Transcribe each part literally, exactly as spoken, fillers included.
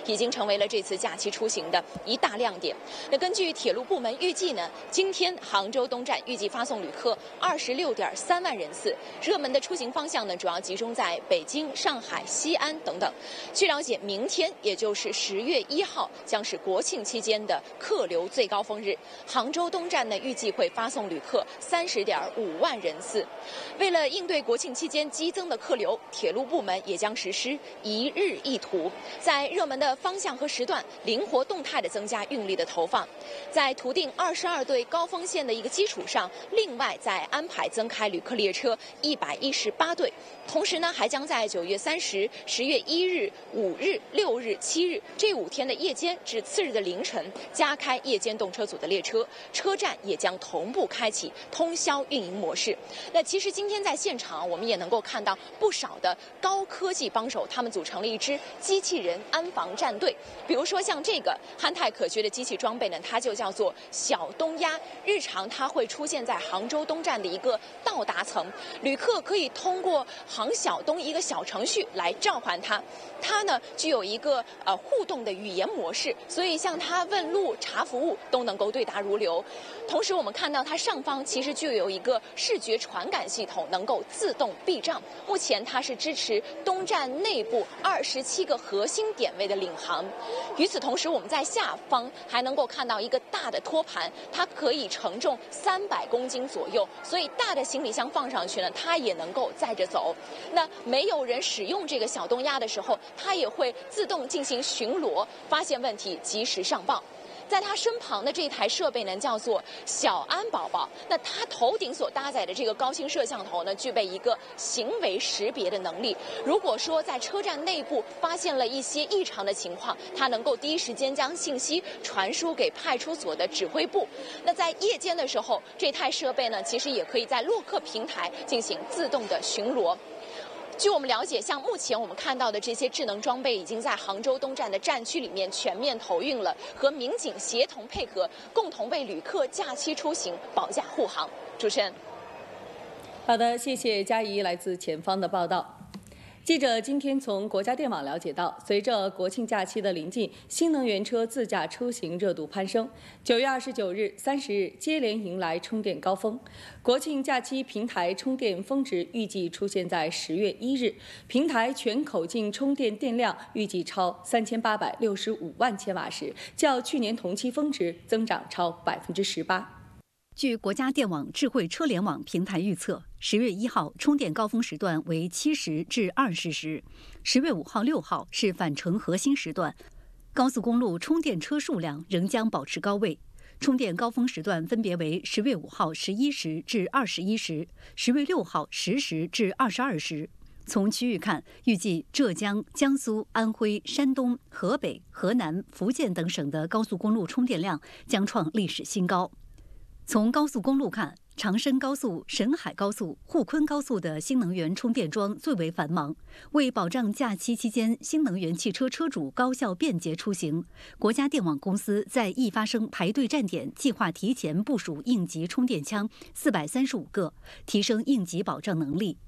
已经成为了这次假期出行的一大亮点。那根据铁路部门预计呢，今天杭州东站预计发送旅客二十六点三万人次，热门的出行方向呢，主要集中在北京、上海、西安等等。据了解，明天也就是十月一号，将是国庆期间的客流最高峰日。杭州东站呢，预计会发送旅客三十点五万人次。为了应对国庆期间激增的客流，铁路部门也将实施一日一图，在热门的方向和时段灵活动态地增加运力的投放。在图定二十二对高峰线的一个基础上，另外再安排增开旅客列车一百一十八对。同时呢，还将在九月三十、十月一日、五日、六日、七日这五天的夜间至次日的凌晨加开夜间动车组的列车，车站也将同步开启通宵运营模式。那其实今天在现场，我们也能够看到不少的高科技帮手，他们组成了一支机器人安防战队。比如说像这个憨态可掬的机器装备呢，它就叫做小东鸭，日常它会出现在杭州东站的一个到达层，旅客可以通过杭小东一个小程序来召唤它。它呢具有一个呃互动的语言模式，所以像它问路、查服务都能够对答如流。同时我们看到它上方其实就有一个视觉传感系统，能够自动避障。目前它是支持东站内部二十七个核心点位的领航。与此同时，我们在下方还能够看到一个大的托盘，它可以承重三百公斤左右，所以大的行李箱放上去呢，它也能够载着走。那没有人使用这个小东鸭的时候，它也会自动进行巡逻，发现问题及时上报。在它身旁的这台设备呢，叫做小安宝宝。那它头顶所搭载的这个高清摄像头呢，具备一个行为识别的能力。如果说在车站内部发现了一些异常的情况，它能够第一时间将信息传输给派出所的指挥部。那在夜间的时候，这台设备呢，其实也可以在洛克平台进行自动的巡逻。据我们了解，像目前我们看到的这些智能装备已经在杭州东站的站区里面全面投运了，和民警协同配合，共同为旅客假期出行保驾护航。主持人， 好的，谢谢佳怡来自前方的报道。记者今天从国家电网了解到，随着国庆假期的临近，新能源车自驾出行热度攀升。九月二十九日、三十日接连迎来充电高峰。国庆假期平台充电峰值预计出现在十月一日，平台全口径充电电量预计超三千八百六十五万千瓦时，较去年同期峰值增长超百分之十八。 据国家电网智慧车联网平台预测，十月一号充电高峰时段为七时至二十时，十月五号、六号是返程核心时段，高速公路充电车数量仍将保持高位。充电高峰时段分别为十月五号十一时至二十一时，十月六号十时至二十二时。从区域看，预计浙江、江苏、安徽、山东、河北、河南、福建等省的高速公路充电量将创历史新高。从高速公路看，长深高速、沈海高速、沪昆高速的新能源充电桩最为繁忙。为保障假期期间新能源汽车车主高效便捷出行，国家电网公司在易发生排队站点计划提前部署应急充电枪四百三十五个，提升应急保障能力。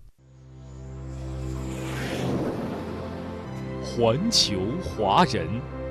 环球华人。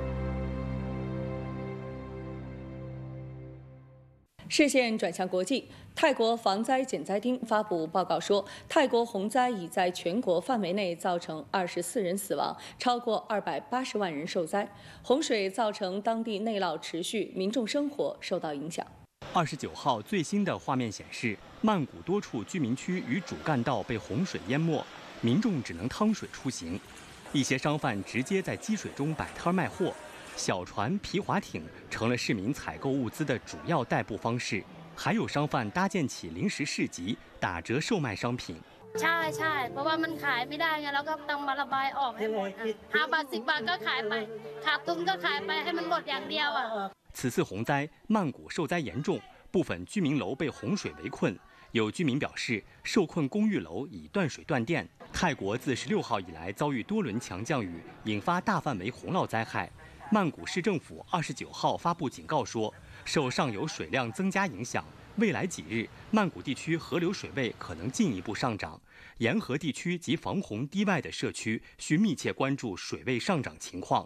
视线转向国际，泰国防灾减灾厅发布报告说，泰国洪灾已在全国范围内造成二十四人死亡，超过二百八十万人受灾。洪水造成当地内涝持续，民众生活受到影响。 二十九号最新的画面显示，曼谷多处居民区与主干道被洪水淹没，民众只能趟水出行。一些商贩直接在积水中摆摊卖货。小船、皮划艇成了市民采购物资的主要代步方式，还有商贩搭建起临时市集，打折售卖商品。 ใช่ใช่เพราะว่ามันขายไม่ได้ไงเราก็ต้องมาระบายออกให้หมดห้าบาทสิบบาทก็ขายไปขาดทุนก็ขายไปให้มันหมดอย่างเดียวอ่ะ。 此次洪灾，曼谷受灾严重，部分居民楼被洪水围困。有居民表示，受困公寓楼已断水断电。泰国自十六号以来遭遇多轮强降雨，引发大范围洪涝灾害。曼谷市政府二十九号发布警告说，受上游水量增加影响，未来几日曼谷地区河流水位可能进一步上涨，沿河地区及防洪堤外的社区需密切关注水位上涨情况。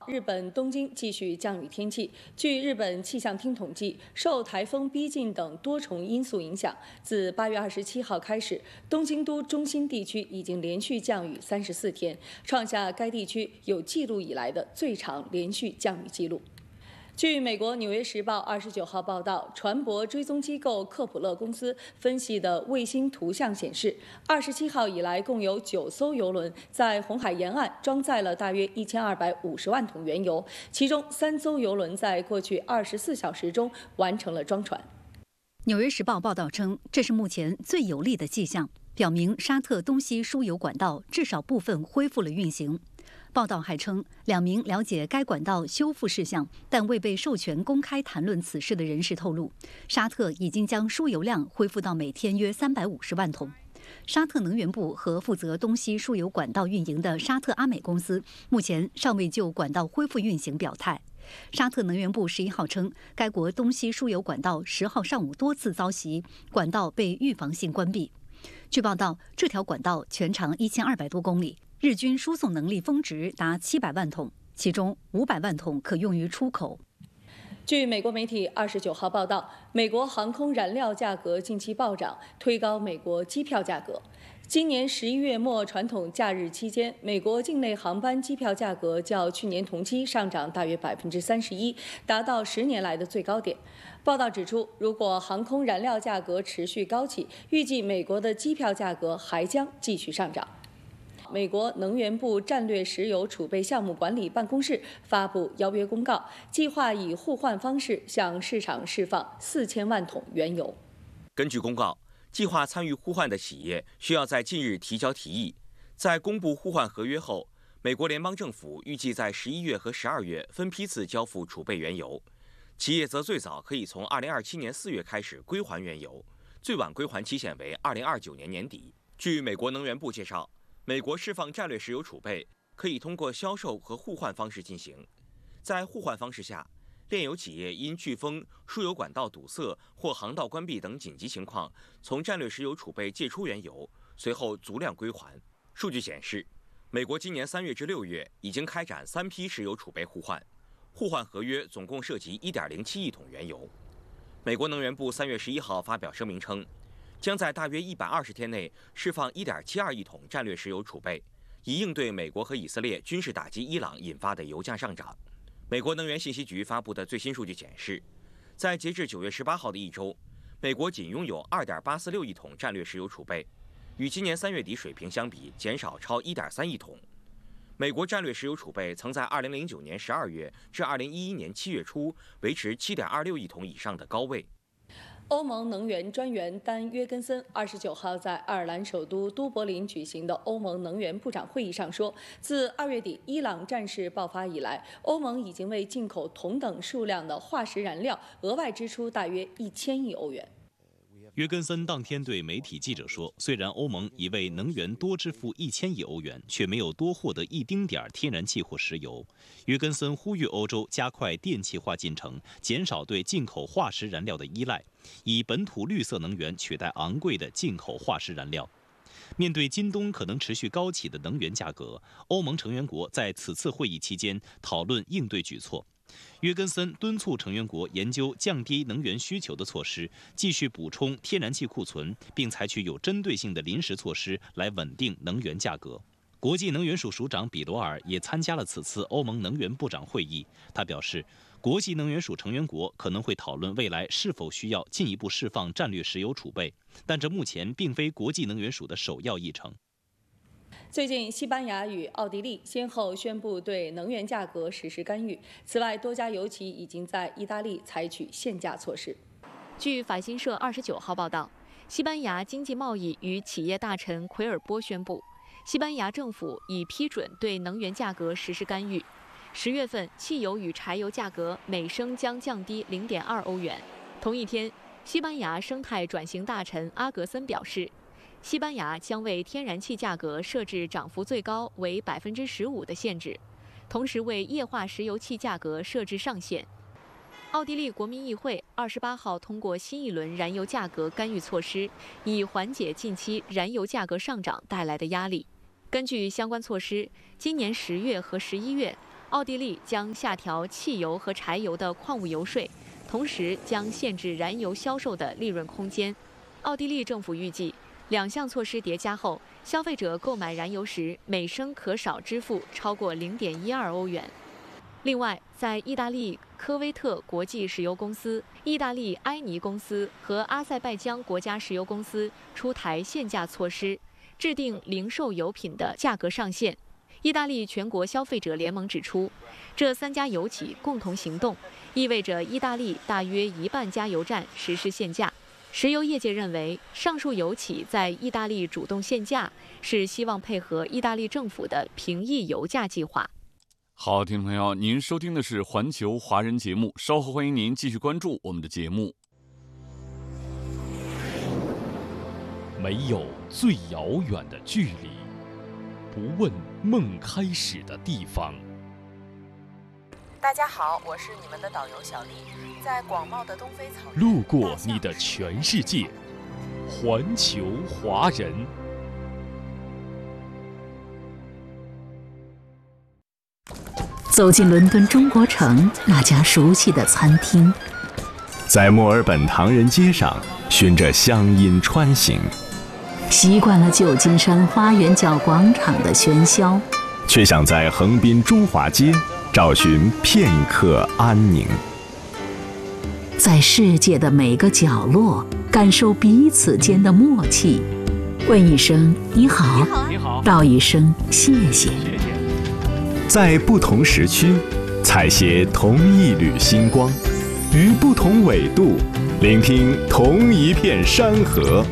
日本东京继续降雨天气。据日本气象厅统计，受台风逼近等多重因素影响，自八月二十七号开始，东京都中心地区已经连续降雨三十四天，创下该地区有记录以来的最长连续降雨记录。据美国《纽约时报》二十九号报道，船舶追踪机构克普勒公司分析的卫星图像显示，二十七号以来共有九艘邮轮在红海沿岸装载了大约一千二百五十万桶原油，其中三艘邮轮在过去二十四小时中完成了装船。 《纽约时报》报道称，这是目前最有力的迹象，表明沙特东西输油管道至少部分恢复了运行。报道还称，两名了解该管道修复事项但未被授权公开谈论此事的人士透露，沙特已经将输油量恢复到每天约三百五十万桶。沙特能源部和负责东西输油管道运营的沙特阿美公司目前尚未就管道恢复运行表态。沙特能源部十一号称，该国东西输油管道十号上午多次遭袭，管道被预防性关闭。据报道，这条管道全长一千二百多公里，日均输送能力峰值达七百万桶，其中五百万桶可用于出口。 据美国媒体二十九号报道，美国航空燃料价格近期暴涨，推高美国机票价格。今年十一月末传统假日期间，美国境内航班机票价格较去年同期上涨大约百分之三十一，达到十年来的最高点。报道指出，如果航空燃料价格持续高企，预计美国的机票价格还将继续上涨。美国能源部战略石油储备项目管理办公室发布邀约公告，计划以互换方式向市场释放四千万桶原油。 根据公告，计划参与互换的企业需要在近日提交提议。在公布互换合约后，美国联邦政府预计在十一月和十二月分批次交付储备原油，企业则最早可以从二零二七年四月开始归还原油，最晚归还期限为二零二九年年底。据美国能源部介绍，美国释放战略石油储备可以通过销售和互换方式进行。在互换方式下，炼油企业因飓风、输油管道堵塞或航道关闭等紧急情况，从战略石油储备借出原油，随后足量归还。数据显示，美国今年三月至六月已经开展三批石油储备互换，互换合约总共涉及一点零七亿桶原油。美国能源部三月十一号发表声明称，将在大约一百二十天内释放一点七二亿桶战略石油储备，以应对美国和以色列军事打击伊朗引发的油价上涨。美国能源信息局发布的最新数据显示，在截至九月十八号的一周，美国仅拥有二点八四六亿桶战略石油储备，与今年三月底水平相比减少超一点三亿桶。美国战略石油储备曾在二零零九年十二月至二零一一年七月初维持七点二六亿桶以上的高位。 欧盟能源专员丹·约根森二十九号在爱尔兰首都都柏林举行的欧盟能源部长会议上说，自二月底伊朗战事爆发以来，欧盟已经为进口同等数量的化石燃料额外支出大约一千亿欧元。 约根森当天对媒体记者说，虽然欧盟已为能源多支付一千亿欧元，却没有多获得一丁点儿天然气或石油。约根森呼吁欧洲加快电气化进程，减少对进口化石燃料的依赖，以本土绿色能源取代昂贵的进口化石燃料。面对今冬可能持续高企的能源价格，欧盟成员国在此次会议期间讨论应对举措。约根森敦促成员国研究降低能源需求的措施，继续补充天然气库存，并采取有针对性的临时措施来稳定能源价格。国际能源署署长比罗尔也参加了此次欧盟能源部长会议。他表示，国际能源署成员国可能会讨论未来是否需要进一步释放战略石油储备，但这目前并非国际能源署的首要议程。 最近，西班牙与奥地利先后宣布对能源价格实施干预。此外，多家油企已经在意大利采取限价措施。 据法新社二十九号报道，西班牙经济贸易与企业大臣奎尔波宣布，西班牙政府已批准对能源价格实施干预。十月份，汽油与柴油价格每升将降低零点二欧元。同一天，西班牙生态转型大臣阿格森表示，西班牙将为天然气价格设置涨幅最高为百分之十五的限制，同时为液化石油气价格设置上限。奥地利国民议会二十八号通过新一轮燃油价格干预措施，以缓解近期燃油价格上涨带来的压力。根据相关措施，今年十月和十一月， 奥地利将下调汽油和柴油的矿物油税，同时将限制燃油销售的利润空间。奥地利政府预计，两项措施叠加后，消费者购买燃油时每升可少支付超过零点一二欧元。另外，在意大利科威特国际石油公司、意大利埃尼公司和阿塞拜疆国家石油公司出台限价措施，制定零售油品的价格上限。意大利全国消费者联盟指出，这三家油企共同行动，意味着意大利大约一半加油站实施限价。石油业界认为，上述油企在意大利主动限价，是希望配合意大利政府的平抑油价计划。 好，听众朋友，您收听的是环球华人节目，稍后欢迎您继续关注我们的节目。 没有最遥远的距离，不问梦开始的地方。 大家好，我是你们的导游小丽，在广袤的东非草原， 路过你的全世界，环球华人。 走进伦敦中国城那家熟悉的餐厅， 在墨尔本唐人街上循着乡音穿行， 习惯了旧金山花园角广场的喧嚣， 却想在横滨中华街找寻片刻安宁。 在世界的每个角落感受彼此间的默契，问一声你好， 你好， 道一声谢谢。 在不同时区采撷同一缕星光，于不同纬度聆听同一片山河。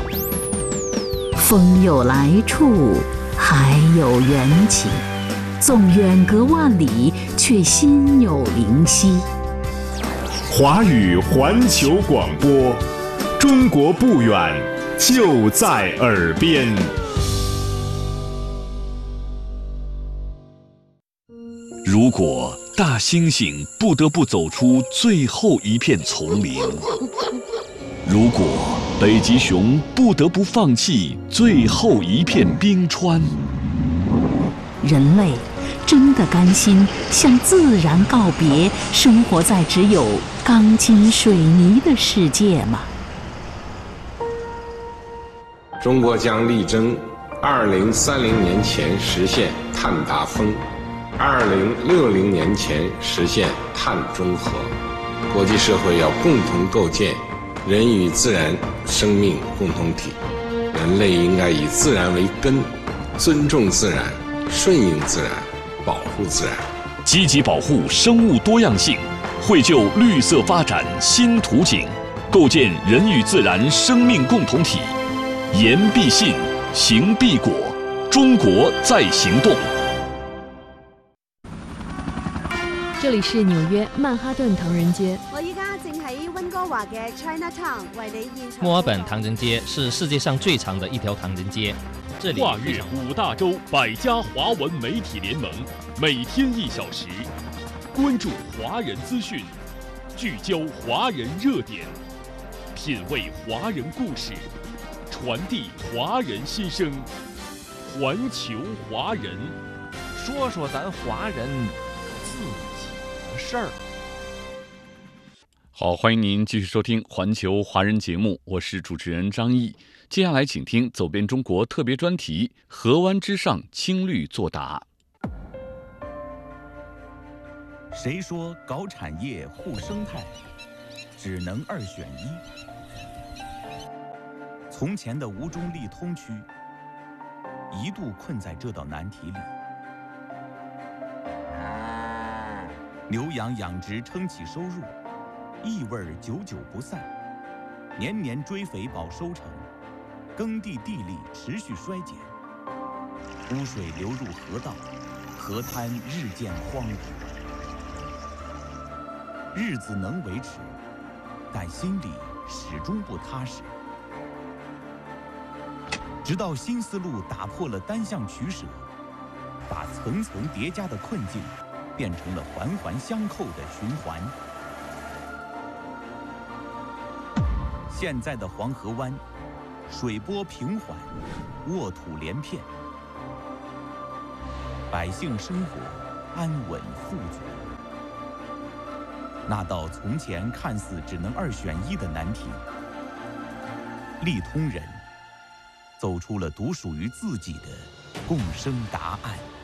风有来处，海有缘起，纵远隔万里，却心有灵犀。 华语环球广播，中国不远，就在耳边。 如果大猩猩不得不走出最后一片丛林，如果北极熊不得不放弃最后一片冰川， 人类真的甘心向自然告别，生活在只有钢筋水泥的世界吗？ 中国将力争二零三零年前实现碳达峰，二零六零年前实现碳中和。国际社会要共同构建人与自然生命共同体，人类应该以自然为根，尊重自然，顺应自然，保护自然， 积极保护生物多样性，绘就绿色发展新图景，构建人与自然生命共同体。言必信，行必果，中国在行动。 这里是纽约曼哈顿唐人街。 我依家正喺温哥華嘅 Chinatown 為你現場。 墨爾本唐人街是世界上最长的一条唐人街。这里跨越五大洲百家华文媒体联盟，每天一小时，关注华人资讯，聚焦华人热点，品味华人故事，传递华人心声。环球华人， 说说咱华人自己的事儿。 好，欢迎您继续收听环球华人节目，我是主持人张毅。接下来请听走遍中国特别专题，河湾之上青绿作答。 谁说搞产业护生态只能二选一？从前的吴中立通区一度困在这道难题里，牛羊养殖撑起收入，异味久久不散，年年追肥保收成，耕地地力持续衰减，污水流入河道，河滩日渐荒芜。日子能维持，但心里始终不踏实。直到新思路打破了单向取舍，把层层叠加的困境变成了环环相扣的循环。现在的黄河湾，水波平缓，沃土连片，百姓生活安稳富足。那道从前看似只能二选一的难题，利通人走出了独属于自己的共生答案。